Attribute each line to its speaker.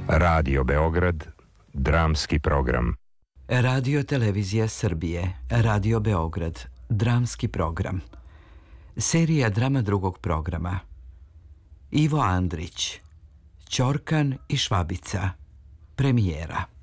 Speaker 1: Radio Beograd, dramski program.
Speaker 2: Radio Televizija Srbije, Radio Beograd, dramski program. Serija drama drugog programa. Ivo Andrić, Ćorkan i Švabica, premijera.